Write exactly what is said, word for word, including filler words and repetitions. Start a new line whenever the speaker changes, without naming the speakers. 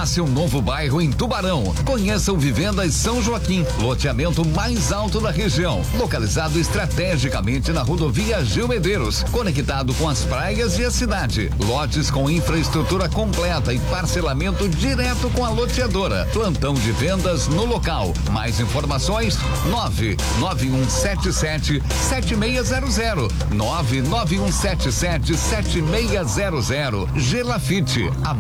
Nasce um novo bairro em Tubarão. Conheça o Vivendas São Joaquim, loteamento mais alto da região, localizado estrategicamente na rodovia Gil Medeiros, conectado com as praias e a cidade. Lotes com infraestrutura completa e parcelamento direto com a loteadora. Plantão de vendas no local. Mais informações: nove nove um sete sete sete seis zero zero. nove nove um sete sete sete seis zero zero. Gelafite, a